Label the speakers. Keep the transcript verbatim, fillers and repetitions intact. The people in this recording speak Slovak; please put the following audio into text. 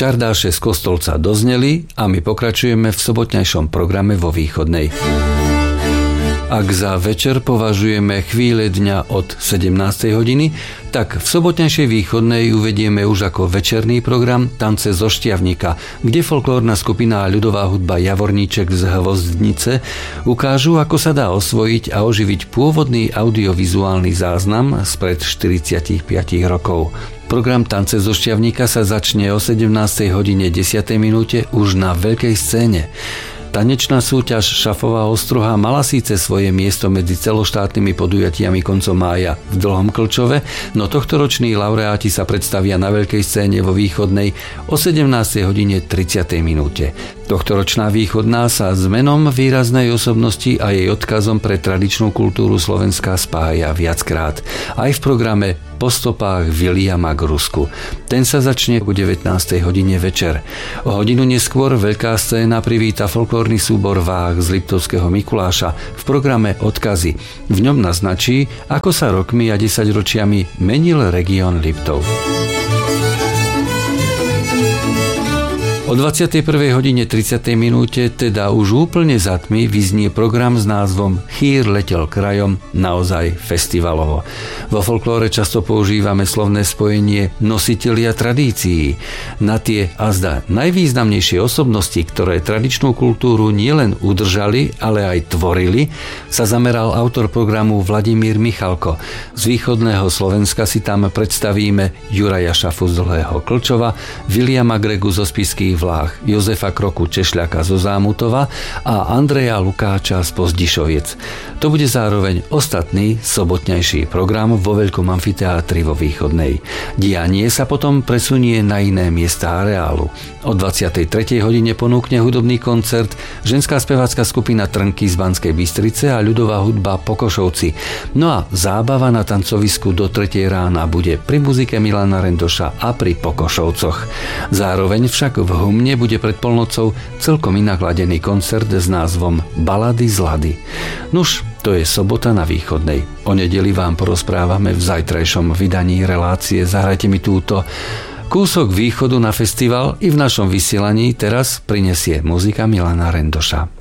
Speaker 1: Čardáše z Kostolca dozneli a my pokračujeme v sobotnejšom programe vo Východnej. Ak za večer považujeme chvíle dňa od sedemnástej hodiny, tak v sobotnejšej Východnej uvedieme už ako večerný program Tance zo Štiavnika, kde folklórna skupina a ľudová hudba Javorníček z Hvozdnice ukážu, ako sa dá osvojiť a oživiť pôvodný audiovizuálny záznam spred štyridsaťpäť rokov. Program Tance zo Štiavnika sa začne o sedemnástej hodine desať minúte už na veľkej scéne. Tanečná súťaž Šafová ostruha mala síce svoje miesto medzi celoštátnymi podujatiami koncom mája v Dlhom Klčove, no tohtoroční laureáti sa predstavia na veľkej scéne vo Východnej o sedemnástej hodine tridsať minúte. Tohtoročná Východná sa s menom výraznej osobnosti a jej odkazom pre tradičnú kultúru Slovenska spája viackrát. Aj v programe Po stopách Viliama Grusku. Ten sa začne o devätnástej hodine večer. O hodinu neskôr veľká scéna privíta folklórny súbor Váh z Liptovského Mikuláša v programe Odkazy. V ňom naznačí, ako sa rokmi a desaťročiami menil región Liptov. O dvadsiatej prvej hodine tridsiatej minúte, teda už úplne za tmy, vyznie program s názvom Chýr letel krajom, naozaj festivalovo. Vo folklóre často používame slovné spojenie nositelia tradícií. Na tie azda najvýznamnejšie osobnosti, ktoré tradičnú kultúru nielen udržali, ale aj tvorili, sa zameral autor programu Vladimír Michalko. Z východného Slovenska si tam predstavíme Juraja Šafu z Dlhého Klčova, Viliama Gregu zo Spišských Vláh, Jozefa Kroku Češľaka zo Zámutova a Andreja Lukáča z Pozdišoviec. To bude zároveň ostatný sobotnejší program vo Veľkom amfiteátri vo Východnej. Dianie sa potom presunie na iné miesta areálu. O dvadsiatej tretej hodine ponúkne hudobný koncert ženská spevácka skupina Trnky z Banskej Bystrice a ľudová hudba Pokošovci. No a zábava na tancovisku do tretej rána bude pri muzike Milana Rendoša a pri Pokošovcoch. Zároveň však v Humne bude pred polnocou celkom inak ladený koncert s názvom Balady z Lady. Nuž, to je sobota na Východnej. O nedeli vám porozprávame v zajtrajšom vydaní relácie Zahrajte mi túto. Kúsok východu na festival i v našom vysielaní teraz prinesie muzika Milana Rendoša.